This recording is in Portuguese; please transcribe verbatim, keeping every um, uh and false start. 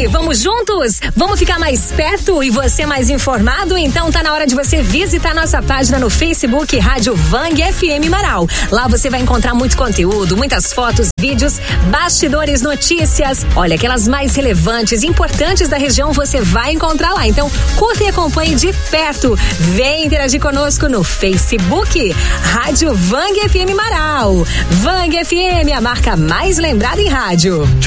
vamos juntos? Vamos ficar mais perto e você mais informado? Então tá na hora de você visitar nossa página no Facebook Rádio Vang F M Marau. Lá você vai encontrar muito conteúdo, muitas fotos, vídeos, bastidores, notícias. Olha, aquelas mais relevantes, importantes da região você vai encontrar lá. Então curta e acompanhe de perto. Vem interagir conosco no Facebook Rádio Vang F M Marau. Vang F M, a marca mais lembrada em rádio.